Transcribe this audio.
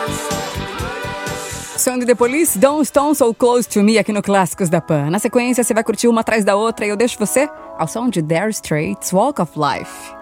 Som de The Police, Don't Stone So Close To Me aqui no Clássicos da Pan. Na sequência, você vai curtir uma atrás da outra e eu deixo você ao som de Dire Straits, Walk of Life.